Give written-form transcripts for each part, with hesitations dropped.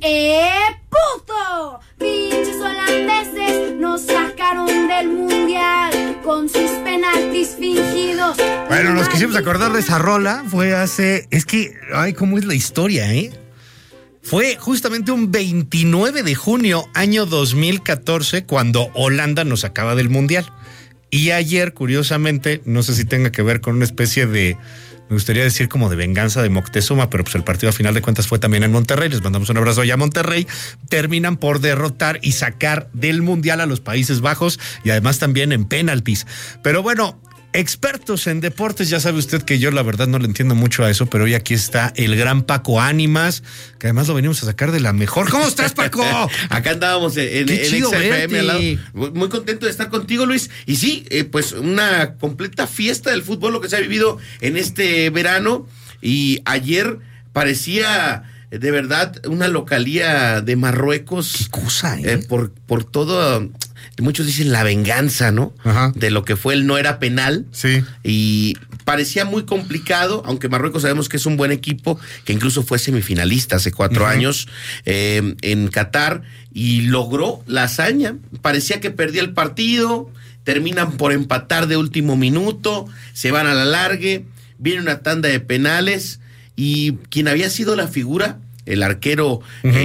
puto! Pinches holandeses nos sacaron del mundial con sus penaltis fingidos. Bueno, nos quisimos acordar de esa rola. Fue hace... Es que, ay, cómo es la historia, ¿eh? Fue justamente un 29 de junio, año 2014, cuando Holanda nos sacaba del mundial. Y ayer, curiosamente, no sé si tenga que ver con una especie de... Me gustaría decir como de venganza de Moctezuma, pero pues el partido a final de cuentas fue también en Monterrey. Les mandamos un abrazo allá a Monterrey. Terminan por derrotar y sacar del mundial a los Países Bajos y además también en penaltis. Pero bueno, expertos en deportes, ya sabe usted que yo la verdad no le entiendo mucho a eso, pero hoy aquí está el gran Paco Ánimas, que además lo venimos a sacar de la mejor. ¿Cómo estás, Paco? Acá andábamos en XFM al lado. Muy contento de estar contigo, Luis. Y sí, pues una completa fiesta del fútbol lo que se ha vivido en este verano. Y ayer parecía de verdad una localía de Marruecos. ¿Qué cosa, por todo... Muchos dicen la venganza, ¿no? Ajá. De lo que fue el no era penal. Sí. Y parecía muy complicado, aunque Marruecos sabemos que es un buen equipo, que incluso fue semifinalista hace 4 años en Qatar y logró la hazaña. Parecía que perdía el partido, terminan por empatar de último minuto, se van a la largue, viene una tanda de penales y quien había sido la figura, el arquero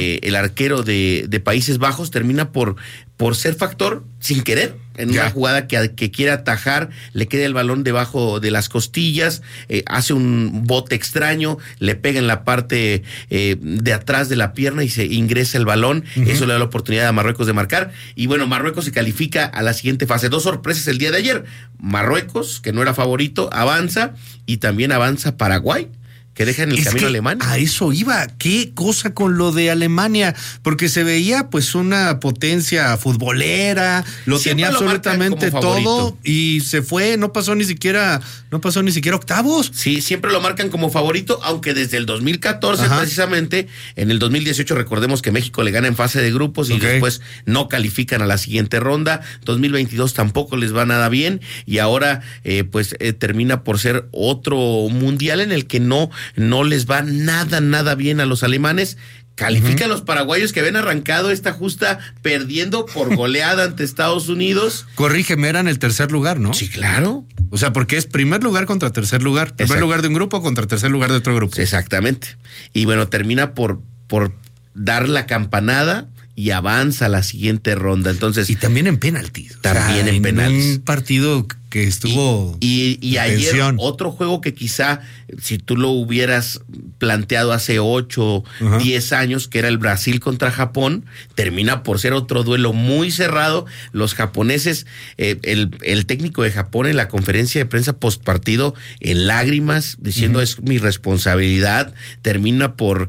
de Países Bajos, termina por ser factor sin querer en una jugada que quiere atajar, le queda el balón debajo de las costillas, hace un bote extraño, le pega en la parte de atrás de la pierna y se ingresa el balón. Eso le da la oportunidad a Marruecos de marcar. Y bueno, Marruecos se califica a la siguiente fase. 2 sorpresas el día de ayer. Marruecos, que no era favorito, avanza, y también avanza Paraguay, que deja en el camino a Alemania. A eso iba. Qué cosa con lo de Alemania, porque se veía pues una potencia futbolera, lo siempre tenía absolutamente todo y se fue, no pasó ni siquiera octavos. Sí, siempre lo marcan como favorito, aunque desde el 2014 precisamente, en el 2018 recordemos que México le gana en fase de grupos y después no califican a la siguiente ronda. 2022 tampoco les va nada bien y ahora termina por ser otro mundial en el que no les va nada bien a los alemanes. Califican los paraguayos, que habían arrancado esta justa perdiendo por goleada ante Estados Unidos. Corrígeme, eran el tercer lugar, ¿no? Sí, claro. O sea, porque es primer lugar contra tercer lugar. Primer lugar de un grupo contra tercer lugar de otro grupo. Exactamente. Y bueno, termina por dar la campanada y avanza a la siguiente ronda. Entonces, y también en penaltis. También en penaltis. Un partido que estuvo y ayer tensión. Otro juego que quizá si tú lo hubieras planteado hace 8, 10 años, que era el Brasil contra Japón, termina por ser otro duelo muy cerrado. Los japoneses, el técnico de Japón en la conferencia de prensa post partido en lágrimas, diciendo es mi responsabilidad, termina por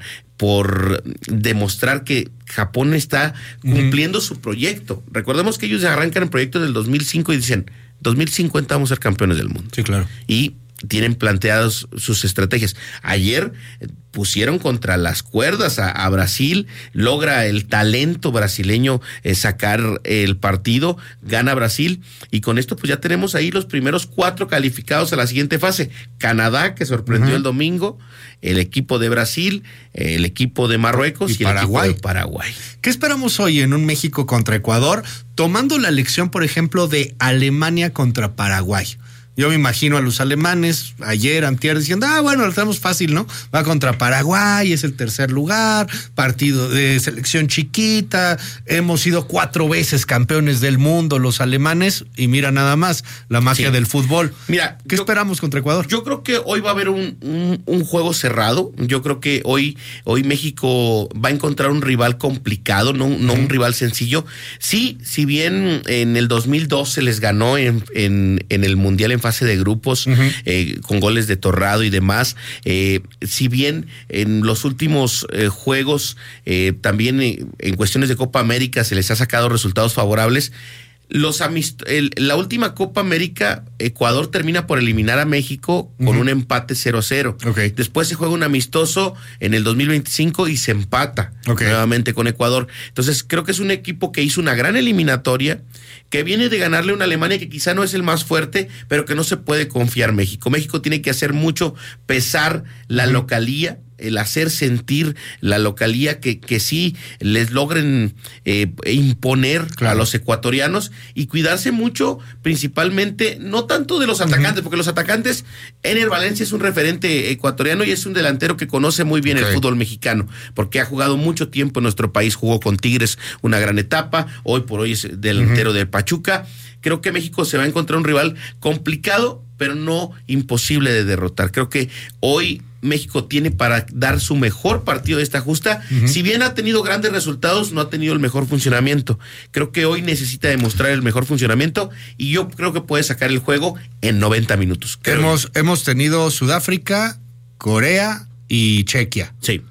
demostrar que Japón está cumpliendo su proyecto. Recordemos que ellos arrancan el proyecto del 2005 y dicen 2050 vamos a ser campeones del mundo. Sí, claro. Y tienen planteadas sus estrategias. Ayer pusieron contra las cuerdas a Brasil, logra el talento brasileño sacar el partido, gana Brasil, y con esto pues ya tenemos ahí los primeros 4 calificados a la siguiente fase. Canadá, que sorprendió el domingo, el equipo de Brasil, el equipo de Marruecos y Paraguay. El equipo de Paraguay. ¿Qué esperamos hoy en un México contra Ecuador, tomando la lección, por ejemplo, de Alemania contra Paraguay? Yo me imagino a los alemanes ayer, antier, diciendo, bueno, lo tenemos fácil, ¿no? Va contra Paraguay, es el tercer lugar, partido de selección chiquita, hemos sido 4 veces campeones del mundo los alemanes, y mira nada más, la magia del fútbol. Mira, ¿qué esperamos contra Ecuador? Yo creo que hoy va a haber un juego cerrado. Yo creo que hoy México va a encontrar un rival complicado, no un rival sencillo. Sí, si bien en el 2002 se les ganó en el Mundial en fase de grupos, con goles de Torrado y demás, si bien en los últimos juegos también en cuestiones de Copa América se les ha sacado resultados favorables, la última Copa América, Ecuador termina por eliminar a México con un empate 0-0. Después se juega un amistoso en el 2025 y se empata nuevamente con Ecuador. Entonces creo que es un equipo que hizo una gran eliminatoria, que viene de ganarle a una Alemania que quizá no es el más fuerte, pero que no se puede confiar México. México tiene que hacer mucho, pesar la localía. el hacer sentir la localía que sí les logren imponer a los ecuatorianos y cuidarse mucho, principalmente, no tanto de los atacantes, porque los atacantes, Ener Valencia es un referente ecuatoriano y es un delantero que conoce muy bien el fútbol mexicano, porque ha jugado mucho tiempo en nuestro país, jugó con Tigres una gran etapa, hoy por hoy es delantero de Pachuca. Creo que México se va a encontrar un rival complicado, pero no imposible de derrotar. Creo que hoy México tiene para dar su mejor partido de esta justa. Si bien ha tenido grandes resultados, no ha tenido el mejor funcionamiento. Creo que hoy necesita demostrar el mejor funcionamiento y yo creo que puede sacar el juego en 90 minutos. Hemos tenido Sudáfrica, Corea y Chequia. Sí.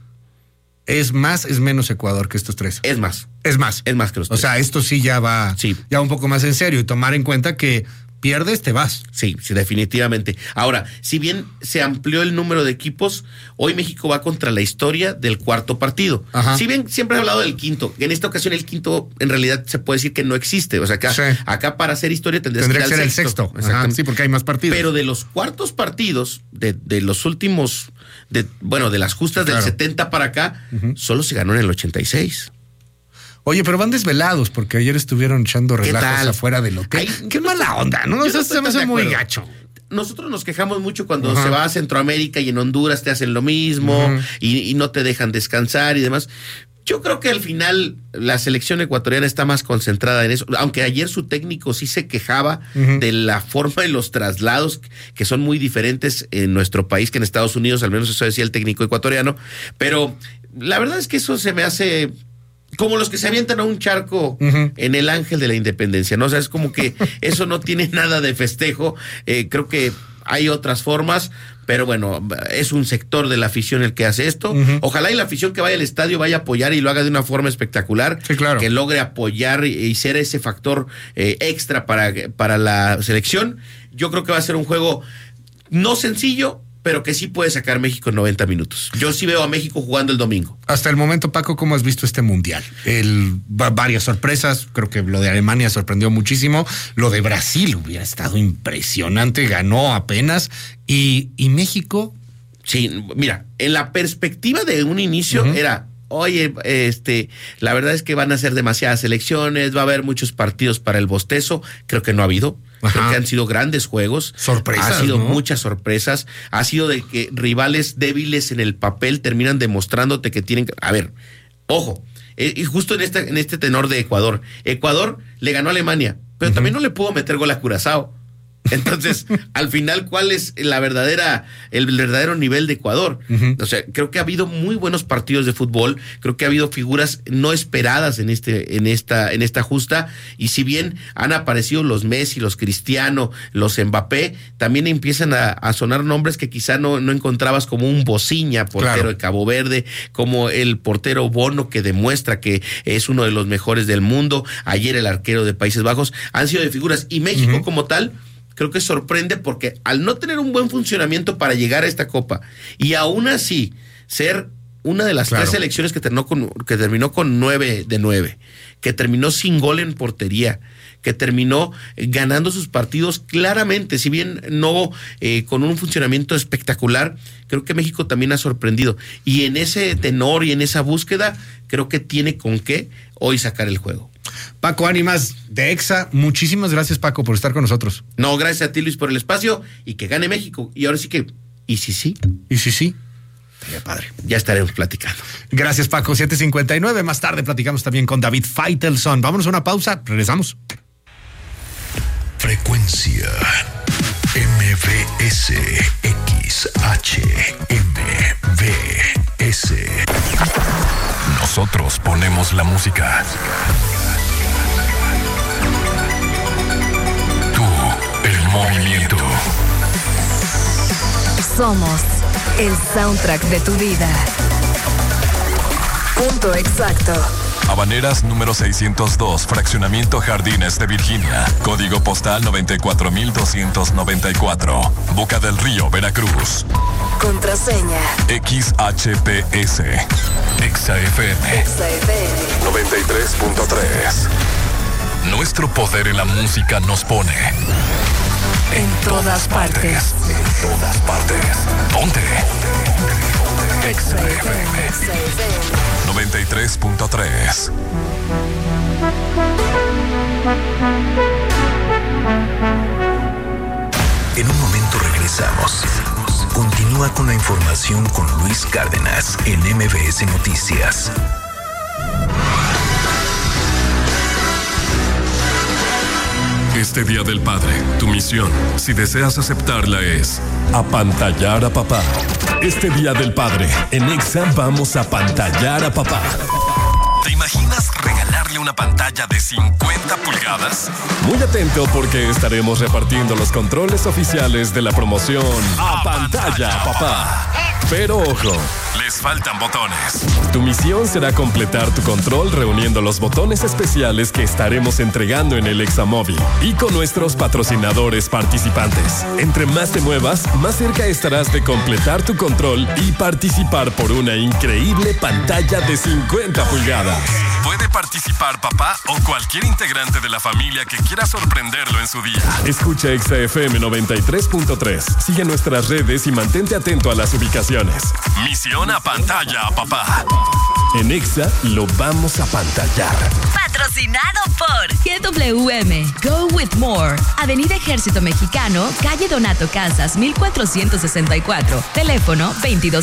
¿Es más, es menos Ecuador que estos tres? Es más. Es más. Es más que los tres. O sea, esto sí ya va ya un poco más en serio y tomar en cuenta que pierdes, te vas. Sí, definitivamente. Ahora, si bien se amplió el número de equipos, hoy México va contra la historia del cuarto partido. Ajá. Si bien siempre he hablado del quinto, en esta ocasión el quinto en realidad se puede decir que no existe. O sea, acá para hacer historia tendría que ser el sexto. Ajá, sí, porque hay más partidos. Pero de los cuartos partidos, de los últimos, de las justas del 70 para acá, solo se ganó en el 86. Oye, pero van desvelados porque ayer estuvieron echando relajos afuera del hotel. Qué mala onda, ¿no? Eso se me hace muy gacho. Nosotros nos quejamos mucho cuando se va a Centroamérica y en Honduras te hacen lo mismo y no te dejan descansar y demás. Yo creo que al final la selección ecuatoriana está más concentrada en eso, aunque ayer su técnico sí se quejaba de la forma de los traslados que son muy diferentes en nuestro país que en Estados Unidos, al menos eso decía el técnico ecuatoriano, pero la verdad es que eso se me hace como los que se avientan a un charco en el Ángel de la Independencia, ¿no? O sea, es como que eso no tiene nada de festejo. Creo que hay otras formas, pero bueno, es un sector de la afición el que hace esto. Ojalá y la afición que vaya al estadio vaya a apoyar y lo haga de una forma espectacular. Sí, claro. Que logre apoyar y ser ese factor extra para la selección. Yo creo que va a ser un juego no sencillo, pero que sí puede sacar México en 90 minutos. Yo sí veo a México jugando el domingo. Hasta el momento, Paco, ¿cómo has visto este mundial? Varias sorpresas, creo que lo de Alemania sorprendió muchísimo, lo de Brasil hubiera estado impresionante, ganó apenas, y México... Sí, mira, en la perspectiva de un inicio era... Oye, la verdad es que van a ser demasiadas elecciones, va a haber muchos partidos para el bostezo, creo que no ha habido. Creo que han sido grandes juegos. Sorpresas. Ha sido muchas sorpresas. Ha sido de que rivales débiles en el papel terminan demostrándote que tienen que... A ver, ojo, y justo en este tenor de Ecuador. Ecuador le ganó a Alemania, pero también no le pudo meter gol a Curazao. Entonces, al final, ¿cuál es el verdadero nivel de Ecuador? O sea, creo que ha habido muy buenos partidos de fútbol, creo que ha habido figuras no esperadas en esta justa, y si bien han aparecido los Messi, los Cristiano, los Mbappé, también empiezan a sonar nombres que quizá no encontrabas, como un Bociña, portero de Cabo Verde, como el portero Bono, que demuestra que es uno de los mejores del mundo, ayer el arquero de Países Bajos, han sido de figuras, y México como tal creo que sorprende porque al no tener un buen funcionamiento para llegar a esta Copa y aún así ser una de las tres selecciones que terminó con 9 de 9, que terminó sin gol en portería, que terminó ganando sus partidos claramente, si bien no con un funcionamiento espectacular, creo que México también ha sorprendido. Y en ese tenor y en esa búsqueda, creo que tiene con qué hoy sacar el juego. Paco Ánimas de EXA, muchísimas gracias, Paco, por estar con nosotros. No, gracias a ti, Luis, por el espacio y que gane México. Y ahora sí que, ¿y si sí? ¿Y si sí? Sería padre. Ya estaremos platicando. Gracias, Paco. 7:59. Más tarde platicamos también con David Faitelson. Vámonos a una pausa. Regresamos. Frecuencia MBS XHMBS. Nosotros ponemos la música. Tú, el movimiento. Somos el soundtrack de tu vida. Punto exacto. Habaneras número 602, Fraccionamiento Jardines de Virginia. Código postal 94294. Boca del Río, Veracruz. Contraseña XHPS. EXA-FM 93.3. Nuestro poder en la música nos pone en todas partes. En todas partes. ¿Dónde? Exa FM 93.3. En un momento regresamos. Continúa con la información con Luis Cárdenas en MBS Noticias. Este Día del Padre, tu misión, si deseas aceptarla, es apantallar a papá. Este Día del Padre, en Exa vamos a apantallar a papá. ¿Te imaginas regalarle una pantalla de 50 pulgadas? Muy atento porque estaremos repartiendo los controles oficiales de la promoción Apantalla a Papá. Pero ojo, les faltan botones. Tu misión será completar tu control reuniendo los botones especiales que estaremos entregando en el Examóvil y con nuestros patrocinadores participantes. Entre más te muevas, más cerca estarás de completar tu control y participar por una increíble pantalla de 50 pulgadas. Puede participar papá o cualquier integrante de la familia que quiera sorprenderlo en su día. Escucha Exa FM 93.3. Sigue nuestras redes y mantente atento a las ubicaciones. Misión Apantalla a Papá. En Exa lo vamos a pantallar. Patrocinado por GWM, Go With More, Avenida Ejército Mexicano, calle Donato Casas, 1464, teléfono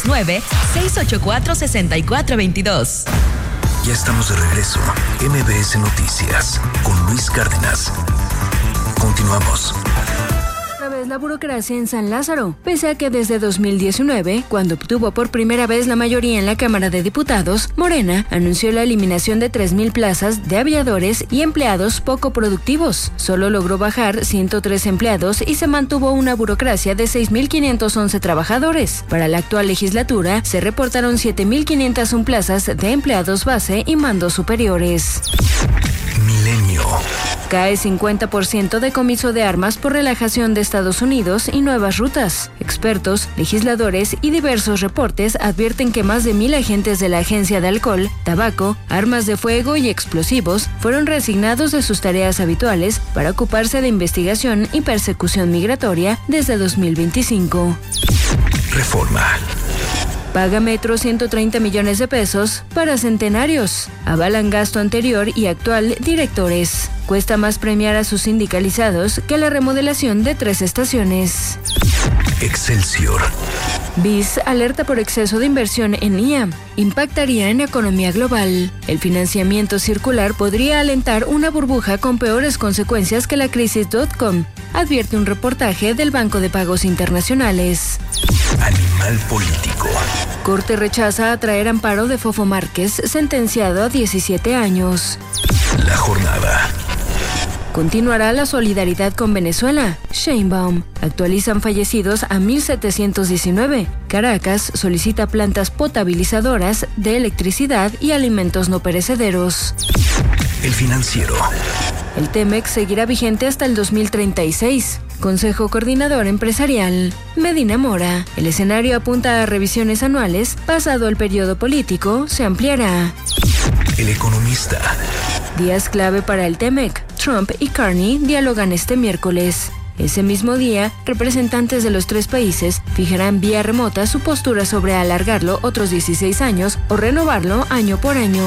229-684-6422. Ya estamos de regreso. MBS Noticias con Luis Cárdenas. Continuamos. Otra vez la burocracia en San Lázaro, pese a que desde 2019, cuando obtuvo por primera vez la mayoría en la Cámara de Diputados, Morena anunció la eliminación de 3,000 plazas de aviadores y empleados poco productivos. Solo logró bajar 103 empleados y se mantuvo una burocracia de 6,511 trabajadores. Para la actual legislatura, se reportaron 7,501 plazas de empleados base y mandos superiores. Milenio. Cae 50% decomiso de armas por relajación de Estados Unidos y nuevas rutas. Expertos, legisladores y diversos reportes advierten que más de 1,000 agentes de la Agencia de Alcohol, Tabaco, Armas de Fuego y Explosivos fueron reasignados de sus tareas habituales para ocuparse de investigación y persecución migratoria desde 2025. Reforma. Paga Metro 130 millones de pesos para centenarios. Avalan gasto anterior y actual directores. Cuesta más premiar a sus sindicalizados que la remodelación de 3 estaciones. Excelsior. BIS alerta por exceso de inversión en IA. Impactaría en la economía global. El financiamiento circular podría alentar una burbuja con peores consecuencias que la crisis .com, advierte un reportaje del Banco de Pagos Internacionales. Animal político. Corte rechaza atraer amparo de Fofo Márquez, sentenciado a 17 años. La jornada. Continuará la solidaridad con Venezuela. Sheinbaum. Actualizan fallecidos a 1,719. Caracas solicita plantas potabilizadoras de electricidad y alimentos no perecederos. El Financiero. El TEMEC seguirá vigente hasta el 2036. Consejo Coordinador Empresarial. Medina Mora. El escenario apunta a revisiones anuales. Pasado el periodo político, se ampliará. El Economista. Días clave para el TEMEC. Trump y Carney dialogan este miércoles. Ese mismo día, representantes de los 3 países fijarán vía remota su postura sobre alargarlo otros 16 años o renovarlo año por año.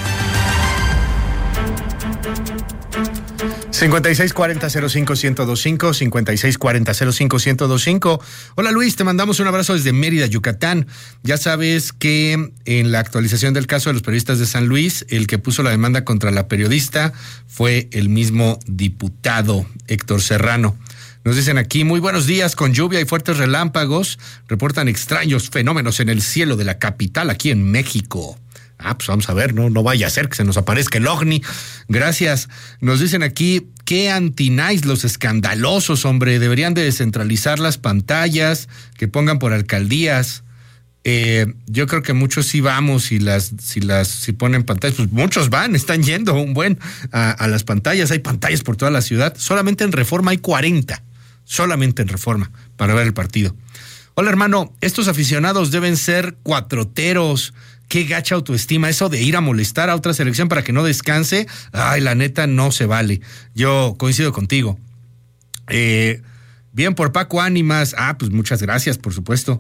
5640-05-1025, 5640-05-1025. Hola Luis, te mandamos un abrazo desde Mérida, Yucatán. Ya sabes que en la actualización del caso de los periodistas de San Luis, el que puso la demanda contra la periodista fue el mismo diputado Héctor Serrano. Nos dicen aquí, muy buenos días, con lluvia y fuertes relámpagos, reportan extraños fenómenos en el cielo de la capital aquí en México. Pues vamos a ver, no vaya a ser que se nos aparezca el ovni. Gracias. Nos dicen aquí, qué anti-nice los escandalosos, hombre. Deberían de descentralizar las pantallas, que pongan por alcaldías. Yo creo que muchos sí vamos si ponen pantallas, pues muchos están yendo a las pantallas. Hay pantallas por toda la ciudad. Solamente en Reforma hay 40. Solamente en Reforma para ver el partido. Hola, hermano. Estos aficionados deben ser cuatroteros. Qué gacha autoestima, eso de ir a molestar a otra selección para que no descanse. La neta no se vale. Yo coincido contigo. Bien por Paco Ánimas. Pues muchas gracias, por supuesto.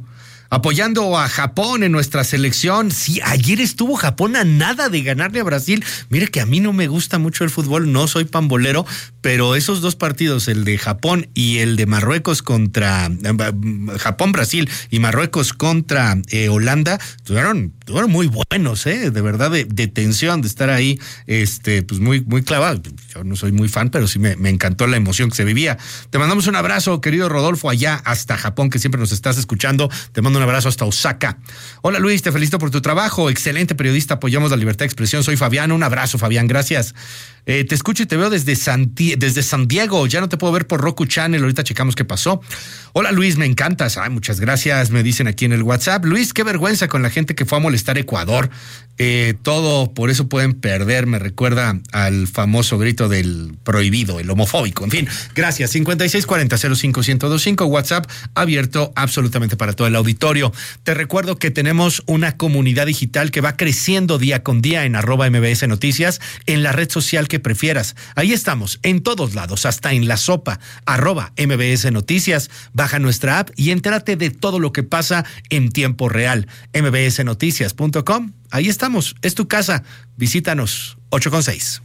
apoyando a Japón en nuestra selección. Sí, ayer estuvo Japón a nada de ganarle a Brasil. Mire que a mí no me gusta mucho el fútbol, no soy pambolero, pero esos dos partidos, el de Japón y el de Marruecos contra Japón-Brasil y Marruecos contra Holanda, estuvieron muy buenos, de verdad, de tensión, de estar ahí, pues muy, muy clavado. Yo no soy muy fan, pero sí me encantó la emoción que se vivía. Te mandamos un abrazo, querido Rodolfo, allá hasta Japón, que siempre nos estás escuchando. Te mando un abrazo hasta Osaka. Hola Luis, te felicito por tu trabajo, excelente periodista, apoyamos la libertad de expresión. Soy Fabián, un abrazo Fabián, gracias. Te escucho y te veo desde San Diego, ya no te puedo ver por Roku Channel, ahorita checamos qué pasó. Hola Luis, me encantas. Ay, muchas gracias, me dicen aquí en el WhatsApp. Luis, qué vergüenza con la gente que fue a molestar a Ecuador. Todo, por eso pueden perder, me recuerda al famoso grito del prohibido, el homofóbico. En fin, gracias. 5640-05-1025, WhatsApp abierto absolutamente para todo el auditorio. Te recuerdo que tenemos una comunidad digital que va creciendo día con día en @MBS Noticias, en la red social que prefieras. Ahí estamos, en todos lados, hasta en la sopa, @MBS Noticias. Baja nuestra app y entérate de todo lo que pasa en tiempo real. mbsnoticias.com. Ahí estamos, es tu casa. Visítanos. 8:6.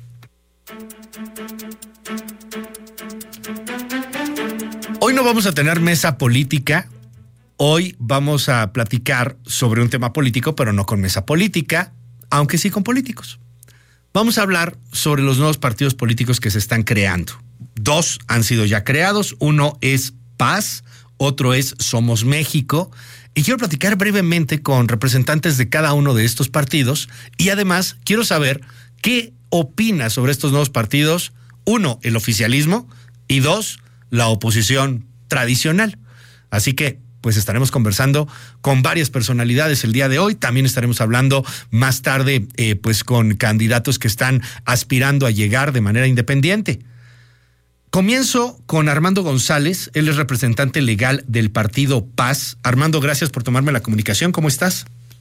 Hoy no vamos a tener mesa política. Hoy vamos a platicar sobre un tema político, pero no con mesa política, aunque sí con políticos. Vamos a hablar sobre los nuevos partidos políticos que se están creando. 2 han sido ya creados. Uno es Paz, otro es Somos México. Y quiero platicar brevemente con representantes de cada uno de estos partidos. Y además quiero saber qué opina sobre estos nuevos partidos. 1, el oficialismo. Y 2, la oposición tradicional. Así que pues estaremos conversando con varias personalidades el día de hoy. También estaremos hablando más tarde pues con candidatos que están aspirando a llegar de manera independiente. Comienzo con Armando González, él es representante legal del partido Paz. Armando, gracias por tomarme la comunicación, ¿cómo estás?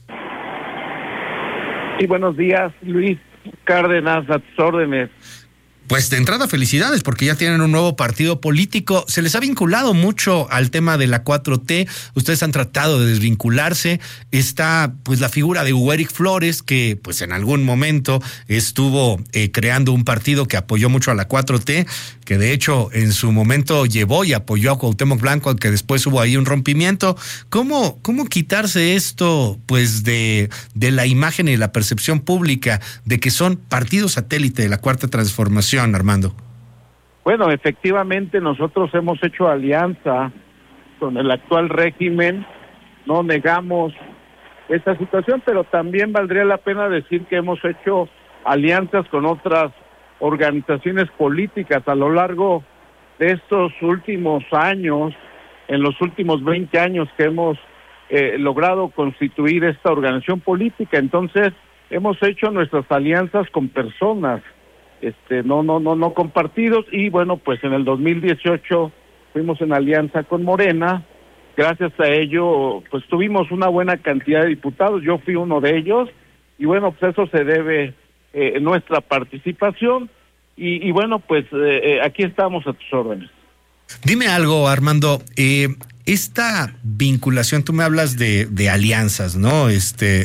Sí, buenos días, Luis Cárdenas, a tus órdenes. Pues de entrada, felicidades, porque ya tienen un nuevo partido político. Se les ha vinculado mucho al tema de la 4T. Ustedes han tratado de desvincularse. Está pues la figura de Huéric Flores, que pues en algún momento estuvo creando un partido que apoyó mucho a la 4T, que de hecho en su momento llevó y apoyó a Cuauhtémoc Blanco, que después hubo ahí un rompimiento. ¿Cómo quitarse esto pues de la imagen y la percepción pública de que son partidos satélite de la Cuarta Transformación, Armando? Bueno, efectivamente nosotros hemos hecho alianza con el actual régimen, no negamos esta situación, pero también valdría la pena decir que hemos hecho alianzas con otras organizaciones políticas a lo largo de estos últimos años, en los últimos 20 años que hemos logrado constituir esta organización política. Entonces hemos hecho nuestras alianzas con personas, no con partidos. Y bueno, pues en el 2018 fuimos en alianza con Morena. Gracias a ello pues tuvimos una buena cantidad de diputados, yo fui uno de ellos, y bueno, pues eso se debe nuestra participación, y bueno, pues aquí estamos a tus órdenes. Dime algo, Armando, esta vinculación, tú me hablas de alianzas, ¿no?